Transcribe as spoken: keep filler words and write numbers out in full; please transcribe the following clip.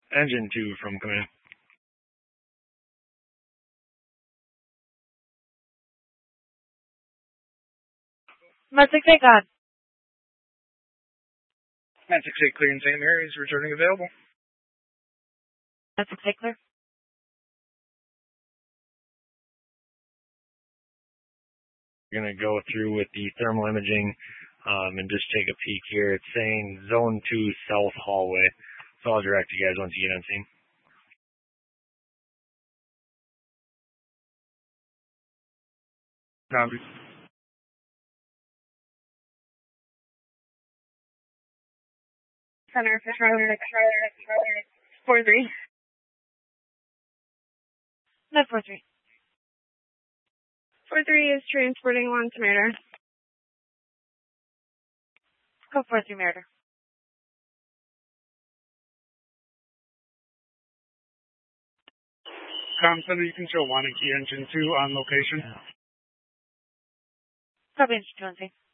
Engine two from command. Med six eight, God. Med six eight clear in Saint Mary's, returning available. Med six eight clear. We're going to go through with the thermal imaging um, and just take a peek here. It's saying zone two south hallway. So I'll direct you guys once you get on scene. Copy. Center, Charlotte, Charlotte, Charlotte, four three. Med four three. four three is transporting one to Murder. Code four three Murder. Com Center, you can show one and key engine two on location. Copy engine two on scene.